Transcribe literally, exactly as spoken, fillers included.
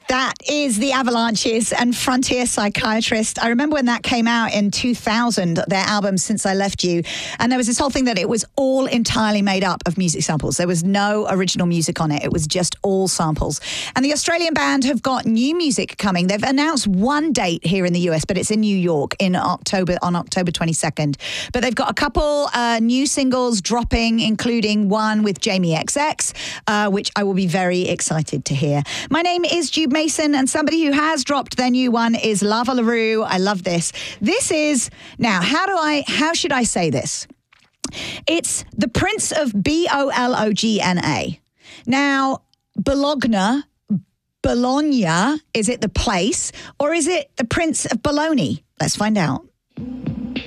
That is the Avalanches and Frontier Psychiatrist. I remember when that came out in two thousand, their album Since I Left You, and there was this whole thing that it was all entirely made up of music samples. There was no original music on it. It was just all samples. And the Australian band have got new music coming. They've announced one date here in the U S, but it's in New York in October, on October twenty-second. But they've got a couple uh, new singles dropping, including one with Jamie X X, uh, which I will be very excited to hear. My name is Jude Mason, and somebody who has dropped their new one is Lava LaRue. I love this. This is, now, how do I, how should I say this? It's the Prince of B O L O G N A. Now, Bologna, Bologna, is it the place, or is it the Prince of Bologna? Let's find out.